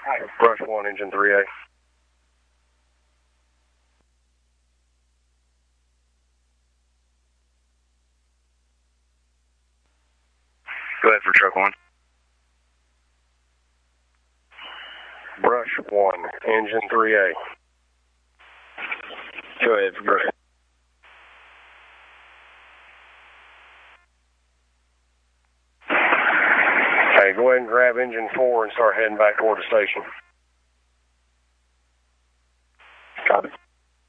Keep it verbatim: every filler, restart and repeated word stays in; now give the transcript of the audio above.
Brush one, engine three A. Go ahead for truck one. Brush one, engine three A. Go ahead for brush. Hey, go ahead and grab engine four and start heading back toward the station.